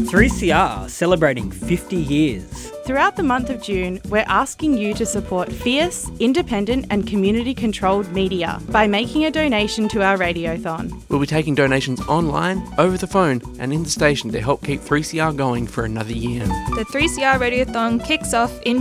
3CR celebrating 50 years. Throughout the month of June, we're asking you to support fierce, independent and community-controlled media by making a donation to our Radiothon. We'll be taking donations online, over the phone and in the station to help keep 3CR going for another year. The 3CR Radiothon kicks off in